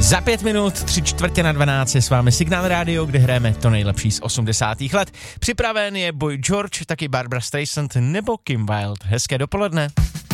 Za 5 minut, 3:45 je s vámi Signál Radio, kde hrajeme to nejlepší z 80. let. Připraven je Boy George, taky Barbra Streisand nebo Kim Wilde. Hezké dopoledne.